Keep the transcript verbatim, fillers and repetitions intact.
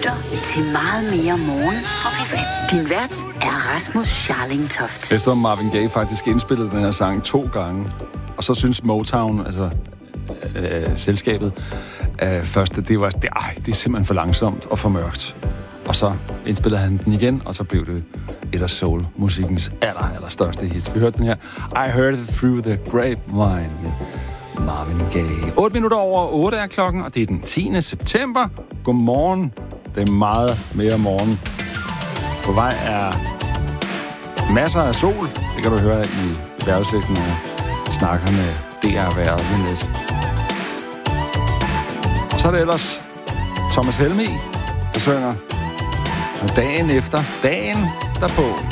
lytter til Meget Mere Morgen på P fem. Din vært er Rasmus Scharling Toft. Det står Marvin Gaye faktisk indspillede den her sang to gange. Og så synes Motown, altså øh, selskabet, øh, først, det var, det, ej, det er simpelthen for langsomt og for mørkt. Og så indspillede han den igen, og så blev det et af soul-musikkens aller, aller største hits. Vi hørte den her, I Heard It Through the Grapevine med Marvin Gaye. otte minutter over otte er klokken, og det er den tiende september. Godmorgen. Det er meget mere morgen. På vej er masser af sol. Det kan du høre i vejrudsigten, når jeg snakker med D R-vejret lige lidt. Og så er det ellers Thomas Helmig, der synger. Og dagen efter, dagen derpå.